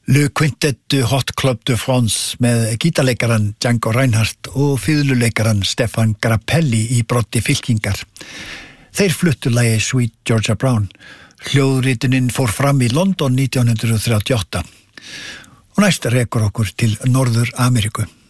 Le Quintet du Hot Club de France með gítarleikaran Django Reinhardt og fiðluleikaran Stefan Grappelli í broddi fylkingar. Þeir fluttu lagið Sweet Georgia Brown. Hljóðritunin fór fram í London 1938. Og næst rekur okkur til Norður Ameríku.